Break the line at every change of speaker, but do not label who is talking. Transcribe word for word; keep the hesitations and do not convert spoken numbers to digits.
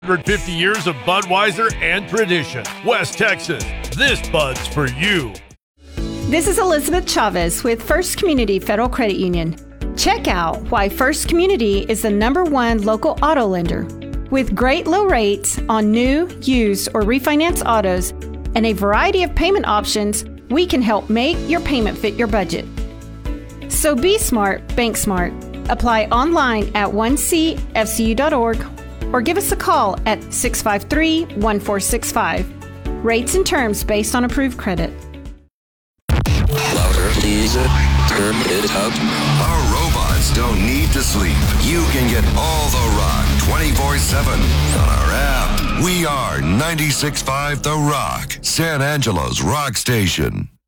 one hundred fifty years of Budweiser and tradition. West Texas, this Bud's for you.
This is Elizabeth Chavez with First Community Federal Credit Union. Check out why First Community is the number one local auto lender. With great low rates on new, used, or refinance autos and a variety of payment options, we can help make your payment fit your budget. So be smart, bank smart. Apply online at one c f c u dot org or give us a call at six five three, one four six five. Rates and terms based on approved credit.
Louder, please. Turn it up.
Our robots don't need to sleep. You can get all the rock twenty-four seven on our app. We are ninety-six point five The Rock, San Angelo's rock station.